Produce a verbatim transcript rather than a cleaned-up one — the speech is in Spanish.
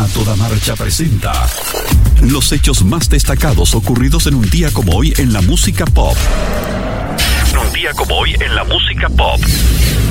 A Toda Marcha presenta los hechos más destacados ocurridos en un día como hoy en la música pop. Un día como hoy en la música pop.